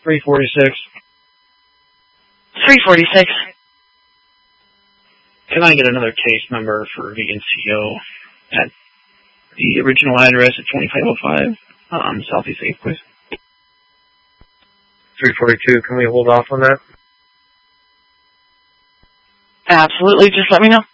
346. 346. Can I get another case number for VNCO at the original address at 2505 Southeast 8th, please? 342, can we hold off on that? Absolutely, just let me know.